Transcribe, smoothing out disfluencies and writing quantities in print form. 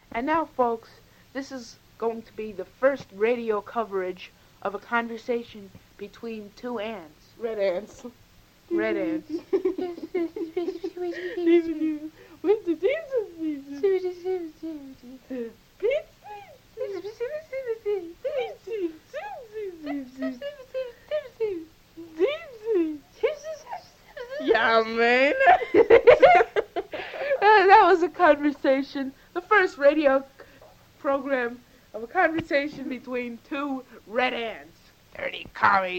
And now, folks, this is going to be the first radio coverage of a conversation between two ants. Red ants. Red ants. Yeah, man. That was a conversation, the first radio program of a conversation between two red ants. Dirty commies.